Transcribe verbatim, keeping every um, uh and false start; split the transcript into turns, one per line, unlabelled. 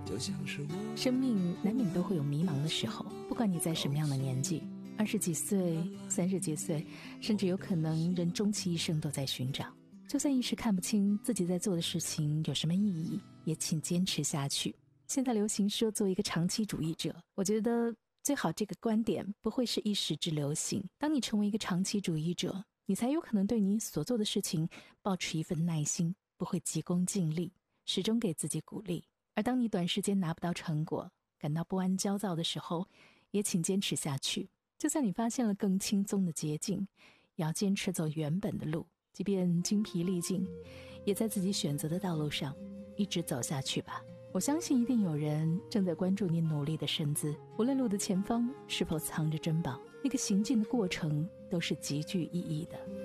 生命难免都会有迷茫的时候，不管你在什么样的年纪，二十几岁、三十几岁，甚至有可能人终其一生都在寻找。就算一时看不清自己在做的事情有什么意义，也请坚持下去。现在流行说做一个长期主义者，我觉得最好这个观点不会是一时之流行。当你成为一个长期主义者，你才有可能对你所做的事情保持一份耐心，不会急功近利，始终给自己鼓励。而当你短时间拿不到成果，感到不安焦躁的时候，也请坚持下去。就算你发现了更轻松的捷径，也要坚持走原本的路，即便精疲力尽，也在自己选择的道路上一直走下去吧。我相信一定有人正在关注你努力的身姿，无论路的前方是否藏着珍宝，那个行进的过程都是极具意义的。